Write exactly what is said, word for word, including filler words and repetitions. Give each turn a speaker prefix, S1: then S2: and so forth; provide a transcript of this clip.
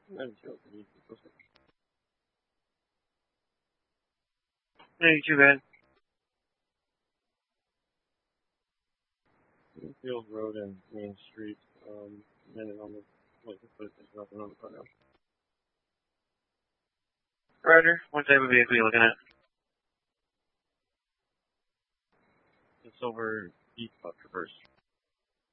S1: Hey, too bad. Field Road and Main Street, um, and then on the, like, there's nothing on the front end. Roger, what type of vehicle are you looking at? It's over East Buck Traverse.